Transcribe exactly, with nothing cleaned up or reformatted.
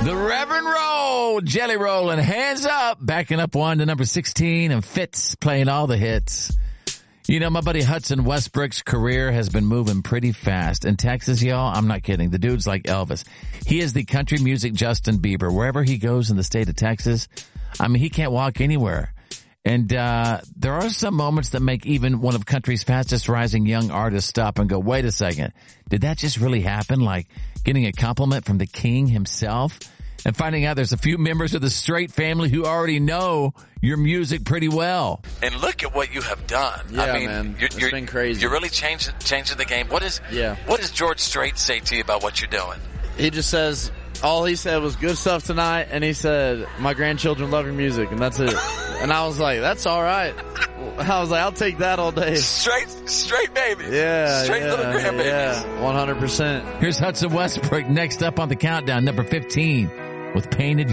The Reverend Roll, Jelly Rollin', hands up, backing up one to number sixteen, and Fitz playing all the hits. You know, my buddy Hudson Westbrook's career has been moving pretty fast. In Texas, y'all, I'm not kidding. The dude's like Elvis. He is the country music Justin Bieber. Wherever he goes in the state of Texas, I mean, he can't walk anywhere. And uh there are some moments that make even one of country's fastest rising young artists stop and go, wait a second, did that just really happen? Like getting a compliment from the king himself and finding out there's a few members of the Strait family who already know your music pretty well. And look at what you have done. Yeah, I mean, man. You're, it's you're, been crazy. You're really changing changing the game. What is yeah. What does George Strait say to you about what you're doing? He just says, all he said was good stuff tonight, and he said, my grandchildren love your music, and that's it. And I was like, that's all right. I was like, I'll take that all day. Straight, straight babies. Yeah, Straight yeah, little grandbabies. Yeah, one hundred percent. Here's Hudson Westbrook next up on the countdown, number fifteen, with Painted